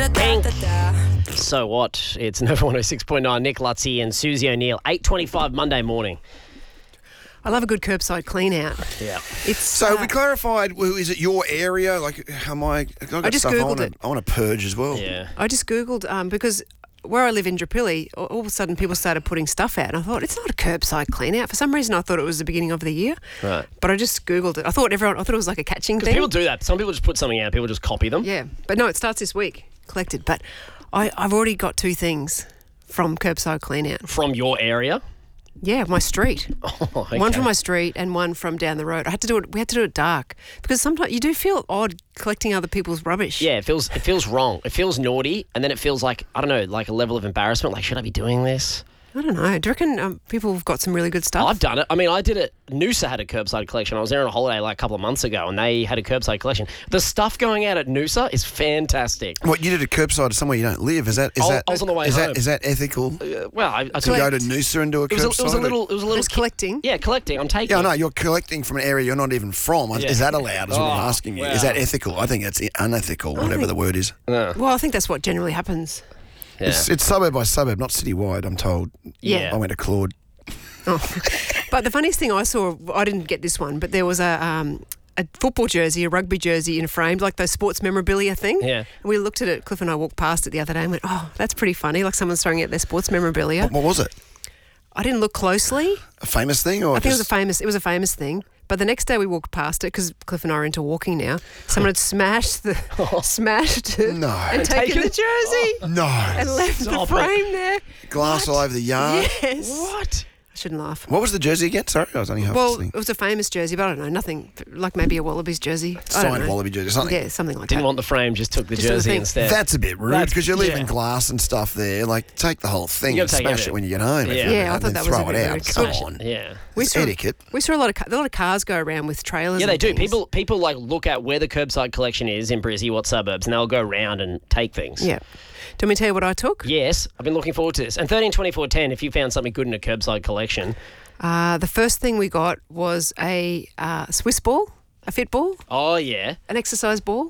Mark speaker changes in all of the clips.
Speaker 1: Pink. So what? It's Nova 106.9. Nick Lutzy and Susie O'Neill. 8:25 Monday morning.
Speaker 2: I love a good curbside clean out.
Speaker 1: Yeah.
Speaker 2: It's
Speaker 3: So we clarified, well, is it your area? Like, am I got
Speaker 2: I just
Speaker 3: stuff
Speaker 2: Googled it.
Speaker 3: I want to purge as well.
Speaker 1: Yeah.
Speaker 2: I just Googled because where I live in Drapilli, all of a sudden people started putting stuff out. And I thought, it's not a curbside clean out. For some reason, I thought it was the beginning of the year.
Speaker 1: Right.
Speaker 2: But I just Googled it. I thought it was like a catching
Speaker 1: Because
Speaker 2: thing.
Speaker 1: people do that. Some people just put something out. People just copy them.
Speaker 2: Yeah. But no, it starts this week, collected. But I've already got 2 things from curbside clean out.
Speaker 1: From your area.
Speaker 2: Yeah, my street.
Speaker 1: Oh, okay.
Speaker 2: One from my street and one from down the road. We had to do it dark because sometimes you do feel odd collecting other people's rubbish.
Speaker 1: Yeah, it feels wrong. It feels naughty, and then it feels like, I don't know, like a level of embarrassment. Like, should I be doing this?
Speaker 2: I don't know. Do you reckon people have got some really good stuff?
Speaker 1: I've done it. I mean, I did it. Noosa had a curbside collection. I was there on a holiday like a couple of months ago, and they had a curbside collection. The stuff going out at Noosa is fantastic.
Speaker 3: What, you did a curbside somewhere you don't live? I
Speaker 1: was on the way home.
Speaker 3: Is that ethical?
Speaker 1: Well, I
Speaker 3: To go to Noosa and do a curbside?
Speaker 1: It was a little.
Speaker 2: It's collecting.
Speaker 1: Yeah, collecting. I'm taking.
Speaker 3: Yeah,
Speaker 1: it.
Speaker 3: no, you're collecting from an area you're not even from.
Speaker 1: Yeah.
Speaker 3: Is that allowed? Is what I'm asking you.
Speaker 1: wow.
Speaker 3: Is that ethical? I think it's unethical, whatever the word is.
Speaker 2: Well, I think that's what generally happens.
Speaker 1: Yeah.
Speaker 3: It's suburb by suburb, not citywide, I'm told.
Speaker 1: Yeah.
Speaker 3: I went to Claude.
Speaker 2: But the funniest thing I saw, I didn't get this one, but there was a football jersey, a rugby jersey in a frame, like those sports memorabilia thing.
Speaker 1: Yeah.
Speaker 2: And we looked at it, Cliff and I walked past it the other day and went, oh, that's pretty funny, like someone's throwing out their sports memorabilia.
Speaker 3: What was it?
Speaker 2: I didn't look closely.
Speaker 3: A famous thing? Or
Speaker 2: I think it was a famous thing. But the next day we walked past it because Cliff and I are into walking now. Someone had smashed it
Speaker 3: No.
Speaker 2: and taken the jersey
Speaker 3: No.
Speaker 2: and left the
Speaker 1: Stop
Speaker 2: frame there.
Speaker 3: Glass all over the yard.
Speaker 2: Yes.
Speaker 1: What?
Speaker 2: I shouldn't laugh.
Speaker 3: What was the jersey again? Sorry, I was only half
Speaker 2: Well,
Speaker 3: listening.
Speaker 2: it was a famous jersey, but I don't know, nothing like maybe a Wallabies jersey. I don't
Speaker 3: Signed
Speaker 2: know.
Speaker 3: Wallaby jersey, something.
Speaker 2: Yeah, something like
Speaker 1: Didn't
Speaker 2: that.
Speaker 1: want the frame, just took the
Speaker 2: Just took the
Speaker 1: jersey
Speaker 2: thing.
Speaker 1: instead.
Speaker 3: That's a bit rude
Speaker 1: That's-
Speaker 3: because you're leaving
Speaker 1: yeah.
Speaker 3: glass and stuff there. Like, take the whole thing
Speaker 1: You
Speaker 3: and
Speaker 1: gotta take
Speaker 3: smash
Speaker 1: it.
Speaker 3: it when you get home.
Speaker 1: Yeah.
Speaker 2: Yeah, I
Speaker 3: and
Speaker 2: thought
Speaker 3: then
Speaker 2: that was a
Speaker 3: throw it
Speaker 2: bit
Speaker 3: out.
Speaker 2: rude.
Speaker 3: Come
Speaker 2: Especially-
Speaker 3: on.
Speaker 1: Yeah.
Speaker 3: It's etiquette.
Speaker 2: We saw a lot of cars go around with trailers.
Speaker 1: Yeah, they
Speaker 2: and
Speaker 1: do.
Speaker 2: things.
Speaker 1: People like look at where the curbside collection is in Brizzy, what suburbs, and they'll go around and take things.
Speaker 2: Yeah. Do you want me to tell you what I took?
Speaker 1: Yes, I've been looking forward to this. And 13 24 10, if you found something good in a curbside collection.
Speaker 2: The first thing we got was a Swiss ball, a fit ball,
Speaker 1: Oh, yeah.
Speaker 2: an exercise ball.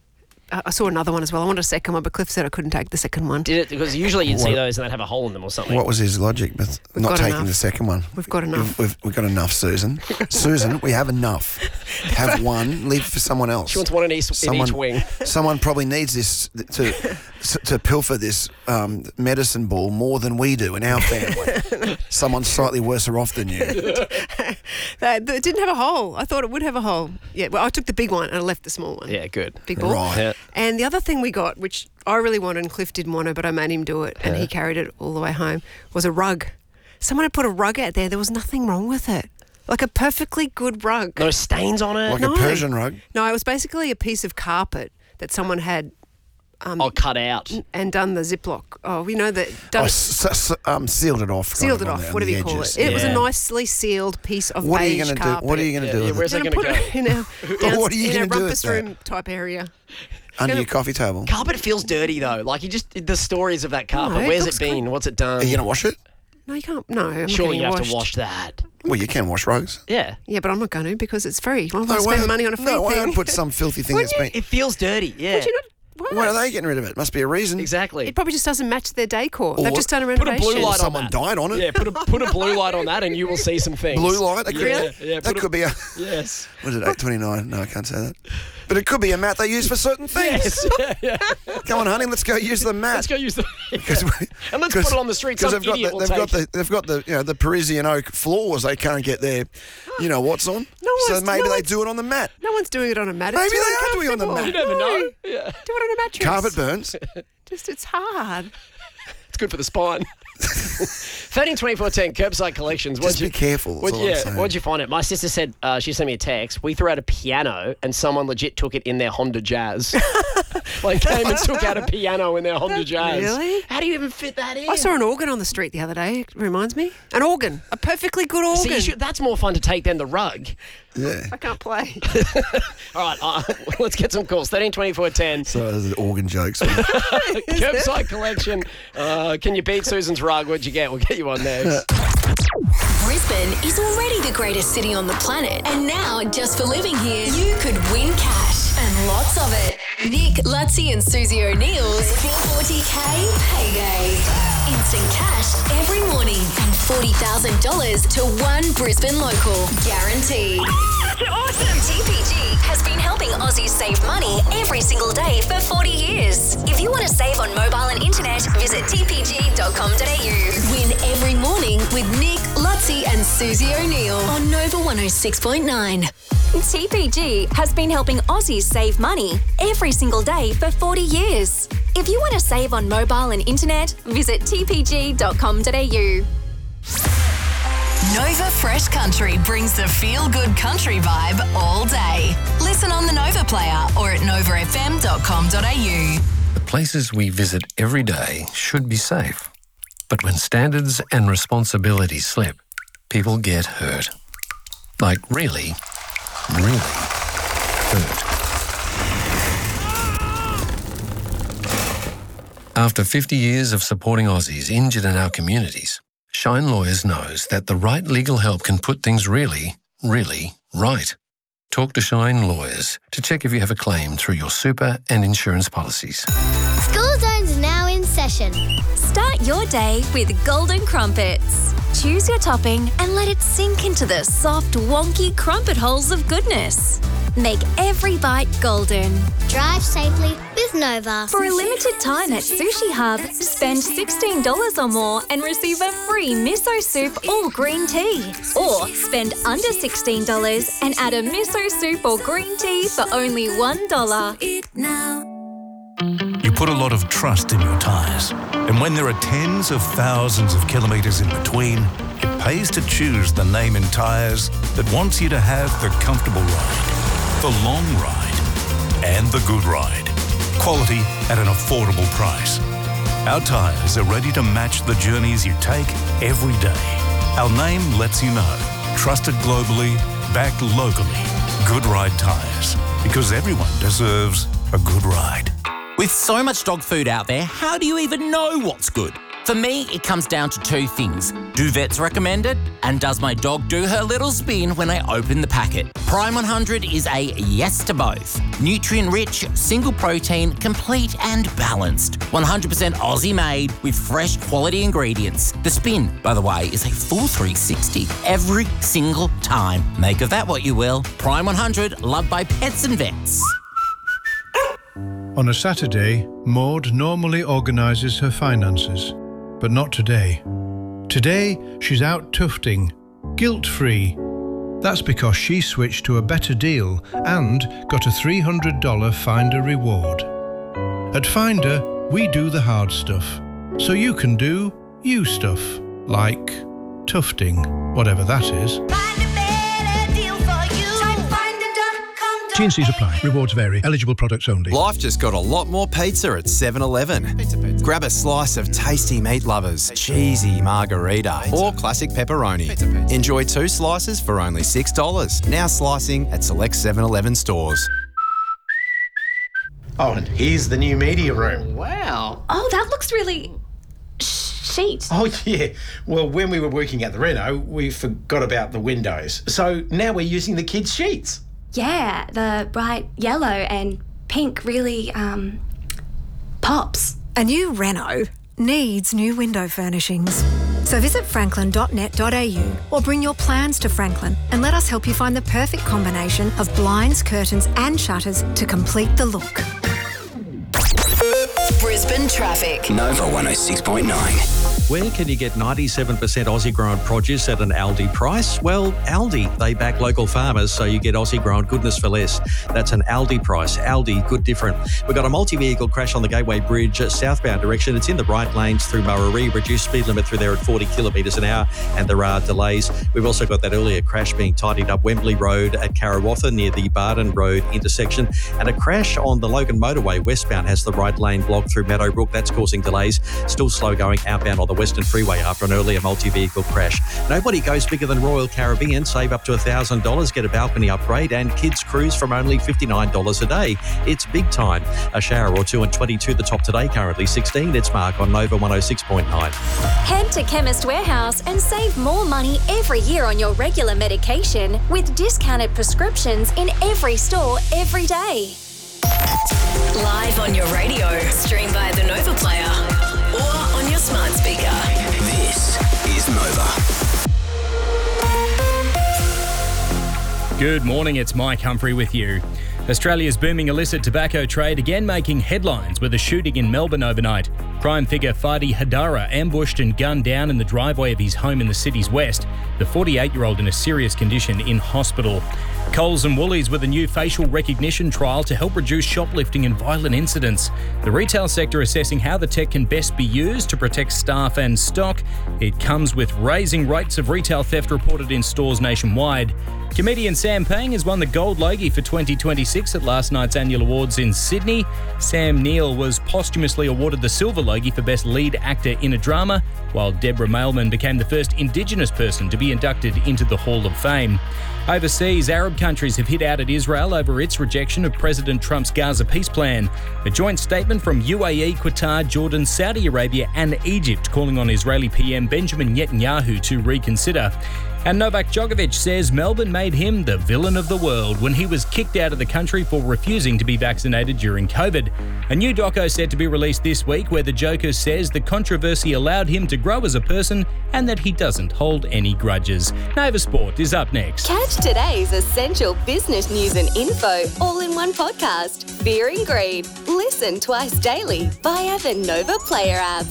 Speaker 2: I saw another one as well. I wanted a second one, but Cliff said I couldn't take the second one.
Speaker 1: Did it? Because usually you'd see those and they'd have a hole in them or something.
Speaker 3: What was his logic with
Speaker 2: We've
Speaker 3: not
Speaker 2: got
Speaker 3: taking
Speaker 2: enough.
Speaker 3: the second one?
Speaker 2: We've got enough.
Speaker 3: We've got enough, Susan. Susan, we have enough. Have one, leave for someone else.
Speaker 1: She wants one in each wing.
Speaker 3: Someone probably needs this to pilfer this medicine ball more than we do in our family. Someone's slightly worse off than you.
Speaker 2: It didn't have a hole. I thought it would have a hole. Yeah, well, I took the big one and I left the small one.
Speaker 1: Yeah, good.
Speaker 2: Big ball.
Speaker 3: Right.
Speaker 1: Yeah.
Speaker 2: And the other thing we got, which I really wanted and Cliff didn't want to, but I made him do it and he carried it all the way home, was a rug. Someone had put a rug out there. There was nothing wrong with it. Like a perfectly good rug.
Speaker 1: No stains on it.
Speaker 3: Like
Speaker 2: No.
Speaker 3: a Persian rug.
Speaker 2: No, it was basically a piece of carpet that someone had
Speaker 1: Cut out.
Speaker 2: and done the Ziploc. Oh, you know that.
Speaker 3: Sealed it off.
Speaker 2: Sealed
Speaker 3: kind
Speaker 2: it
Speaker 3: of on
Speaker 2: off,
Speaker 3: the
Speaker 2: whatever you
Speaker 3: edges.
Speaker 2: call it. It was a
Speaker 1: Yeah.
Speaker 2: nicely sealed piece of
Speaker 3: What are you
Speaker 2: beige
Speaker 3: going to do?
Speaker 2: carpet.
Speaker 3: What are you going to do with
Speaker 1: where's
Speaker 3: it?
Speaker 1: that
Speaker 2: Gonna
Speaker 1: going to
Speaker 2: put
Speaker 1: go?
Speaker 2: it in
Speaker 3: What are you
Speaker 2: in a
Speaker 3: gonna do with
Speaker 2: rumpus
Speaker 3: that?
Speaker 2: room type area.
Speaker 3: Under your coffee table?
Speaker 1: Carpet feels dirty though. Like the stories of that carpet.
Speaker 2: No, it
Speaker 1: Where's it
Speaker 2: looks
Speaker 1: been? What's it done?
Speaker 3: Are you going to wash it?
Speaker 2: No, you can't. No, I'm not
Speaker 1: Surely
Speaker 2: getting
Speaker 1: you have
Speaker 2: washed.
Speaker 1: to wash that.
Speaker 3: Well, you can wash rugs.
Speaker 1: Yeah.
Speaker 2: Yeah, but I'm not going to because it's free. I'm
Speaker 3: No,
Speaker 2: not
Speaker 3: why
Speaker 2: spend
Speaker 3: not-
Speaker 2: money on a free
Speaker 3: No, why
Speaker 2: thing.
Speaker 3: not put some filthy thing that's been...
Speaker 1: It feels dirty. Yeah.
Speaker 2: Would you not?
Speaker 3: Why are they getting rid of it? Must be a reason.
Speaker 1: Exactly.
Speaker 2: It probably just doesn't match their decor.
Speaker 3: Or
Speaker 2: They've just done a
Speaker 1: put a
Speaker 2: renovation.
Speaker 1: blue light on
Speaker 3: Someone
Speaker 1: that.
Speaker 3: died on it.
Speaker 1: Yeah, put a blue light on that and you will see some things.
Speaker 3: Blue light? That could,
Speaker 1: Yeah,
Speaker 3: that could be a...
Speaker 1: Yes.
Speaker 3: What is it, 8:29? No, I can't say that. But it could be a mat they use for certain things.
Speaker 1: Yes. Yeah.
Speaker 3: Come on, honey, let's go use the mat.
Speaker 1: Let's go use the.
Speaker 3: Because
Speaker 1: And let's put it on the street. Some
Speaker 3: they've got
Speaker 1: idiot will
Speaker 3: they've got the the Parisian oak floors. They can't get their, what's on. So maybe they do it on the mat.
Speaker 2: No one's doing it on a mat.
Speaker 3: Maybe
Speaker 2: It's too
Speaker 3: they are doing it on the
Speaker 2: uncomfortable.
Speaker 3: mat.
Speaker 1: You never
Speaker 2: No.
Speaker 1: know. Yeah.
Speaker 2: Do it on a mattress.
Speaker 3: Carpet burns.
Speaker 2: Just it's hard.
Speaker 1: It's good for the spine. 13 24 10 curbside collections.
Speaker 3: Just be careful. That's all I'm saying.
Speaker 1: What'd you find it? My sister said she sent me a text. We threw out a piano and someone legit took it in their Honda Jazz. Like came and took out a piano in their Honda Jazz.
Speaker 2: Really?
Speaker 1: How do you even fit that in?
Speaker 2: I saw an organ on the street the other day. It reminds me. An organ. A perfectly good organ.
Speaker 1: See, that's more fun to take than the rug.
Speaker 3: Yeah.
Speaker 2: I can't play.
Speaker 1: All right, let's get some calls. 13 24 10.
Speaker 3: So there's organ jokes.
Speaker 1: Curbside collection. Can you beat Susan's rug? What'd you get? We'll get you on next.
Speaker 4: Brisbane is already the greatest city on the planet. And now, just for living here, you could win cash. And lots of it. Nick, Lutzi and Susie O'Neill's 40K payday. Instant cash every morning and $40,000 to one Brisbane local. Guaranteed.
Speaker 5: That's awesome.
Speaker 4: TPG has been helping Aussies save money every single day for 40 years. If you want to save on mobile and internet, visit tpg.com.au. Win every morning with Nick, Lutzi and Susie O'Neill on Nova 106.9.
Speaker 6: TPG has been helping Aussies save money every single day for 40 years. If you want to save on mobile and internet, visit tpg.com.au.
Speaker 4: Nova Fresh Country brings the feel-good country vibe all day. Listen on the Nova Player or at novafm.com.au.
Speaker 7: The places we visit every day should be safe. But when standards and responsibilities slip, people get hurt. Like really hurt. After 50 years of supporting Aussies injured in our communities, Shine Lawyers knows that the right legal help can put things really right. Talk to Shine Lawyers to check if you have a claim through your super and insurance policies.
Speaker 8: School Zone's now in session.
Speaker 6: Start your day with Golden Crumpets. Choose your topping and let it sink into the soft, wonky crumpet holes of goodness. Make every bite golden.
Speaker 8: Drive safely with Nova.
Speaker 6: For a limited time at Sushi Hub, spend $16 or more and receive a free miso soup or green tea. Or spend under $16 and add a miso soup or green tea for only $1.
Speaker 9: You put a lot of trust in your tyres. And when there are tens of thousands of kilometres in between, it pays to choose the name in tyres that wants you to have the comfortable ride, the long ride, and the good ride. Quality at an affordable price. Our tyres are ready to match the journeys you take every day. Our name lets you know. Trusted globally, backed locally. Good Ride Tyres. Because everyone deserves a good ride.
Speaker 10: With so much dog food out there, how do you even know what's good? For me, it comes down to two things. Do vets recommend it? And does my dog do her little spin when I open the packet? Prime 100 is a yes to both. Nutrient-rich, single protein, complete and balanced. 100% Aussie made with fresh quality ingredients. The spin, by the way, is a full 360 every single time. Make of that what you will. Prime 100, loved by pets and vets.
Speaker 11: On a Saturday, Maud normally organises her finances, but not today. Today, she's out tufting, guilt-free. That's because she switched to a better deal and got a $300 Finder reward. At Finder, we do the hard stuff, so you can do you stuff, like tufting, whatever that is. T&Cs apply. Rewards vary. Eligible products only.
Speaker 12: Life just got a lot more pizza at 7-Eleven. Grab a slice of tasty meat lovers, cheesy margarita, or classic pepperoni. Enjoy 2 slices for only $6. Now slicing at select 7-Eleven stores.
Speaker 13: Oh, and here's the new media room.
Speaker 14: Wow. Oh, that looks really chic.
Speaker 13: Oh, yeah. Well, when we were working at the reno, we forgot about the windows. So now we're using the kids' sheets.
Speaker 14: Yeah, the bright yellow and pink really pops.
Speaker 2: A new reno needs new window furnishings. So visit franklin.net.au or bring your plans to Franklin and let us help you find the perfect combination of blinds, curtains and shutters to complete the look.
Speaker 4: Brisbane traffic.
Speaker 15: Nova 106.9.
Speaker 16: Where can you get 97% Aussie-grown produce at an Aldi price? Well, Aldi, they back local farmers, so you get Aussie-grown goodness for less. That's an Aldi price. Aldi, good different. We've got a multi-vehicle crash on the Gateway Bridge, southbound direction. It's in the right lanes through Murray. Reduced speed limit through there at 40 kilometres an hour, and there are delays. We've also got that earlier crash being tidied up Wembley Road at Karawatha near the Barden Road intersection, and a crash on the Logan Motorway westbound has the right lane blocked through Meadowbrook. That's causing delays. Still slow going outbound on the Western Freeway after an earlier multi-vehicle crash. Nobody goes bigger than Royal Caribbean. Save up to $1,000, get a balcony upgrade and kids cruise from only $59 a day. It's big time. A shower or two and 22 the top today, currently 16. It's Mark on Nova 106.9.
Speaker 6: Head to Chemist Warehouse and save more money every year on your regular medication with discounted prescriptions in every store every day.
Speaker 4: Live on your radio, stream via the Nova Player or on your smart speaker.
Speaker 15: This is Nova.
Speaker 5: Good morning, it's Mike Humphrey with you. Australia's booming illicit tobacco trade again making headlines with a shooting in Melbourne overnight. Crime figure Fadi Hadara ambushed and gunned down in the driveway of his home in the city's west. The 48-year-old in a serious condition in hospital. Coles and Woolies with a new facial recognition trial to help reduce shoplifting and violent incidents. The retail sector assessing how the tech can best be used to protect staff and stock. It comes with raising rates of retail theft reported in stores nationwide. Comedian Sam Pang has won the Gold Logie for 2026 at last night's annual awards in Sydney. Sam Neill was posthumously awarded the Silver Logie for Best Lead Actor in a Drama, while Deborah Mailman became the first Indigenous person to be inducted into the Hall of Fame. Overseas, Arab countries have hit out at Israel over its rejection of President Trump's Gaza peace plan. A joint statement from UAE, Qatar, Jordan, Saudi Arabia and Egypt calling on Israeli PM Benjamin Netanyahu to reconsider. And Novak Djokovic says Melbourne made him the villain of the world when he was kicked out of the country for refusing to be vaccinated during COVID. A new doco set to be released this week where the Joker says the controversy allowed him to grow as a person and that he doesn't hold any grudges. Nova Sport is up next.
Speaker 6: Catch today's essential business news and info all in one podcast. Fear and Greed. Listen twice daily via the Nova Player app.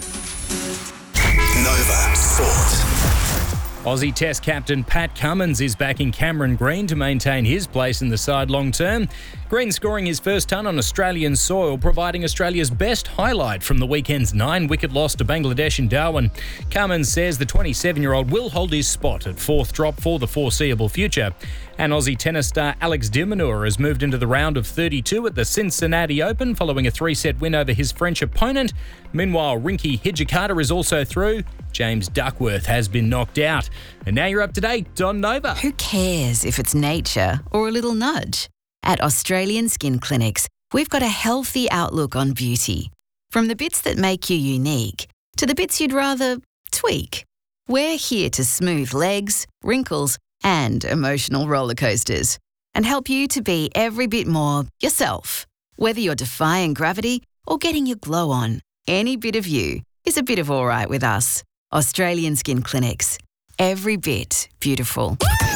Speaker 15: Nova Sport.
Speaker 5: Aussie Test captain Pat Cummins is backing Cameron Green to maintain his place in the side long term. Green scoring his first ton on Australian soil, providing Australia's best highlight from the weekend's 9-wicket loss to Bangladesh in Darwin. Cummins says the 27-year-old will hold his spot at fourth drop for the foreseeable future. And Aussie tennis star Alex de Minaur has moved into the round of 32 at the Cincinnati Open following a 3-set win over his French opponent. Meanwhile, Rinky Hijikata is also through. James Duckworth has been knocked out. And now you're up to date on Nova.
Speaker 17: Who cares if it's nature or a little nudge? At Australian Skin Clinics, we've got a healthy outlook on beauty. From the bits that make you unique to the bits you'd rather tweak. We're here to smooth legs, wrinkles, and emotional roller coasters and help you to be every bit more yourself. Whether you're defying gravity or getting your glow on, any bit of you is a bit of all right with us. Australian Skin Clinics. Every bit beautiful.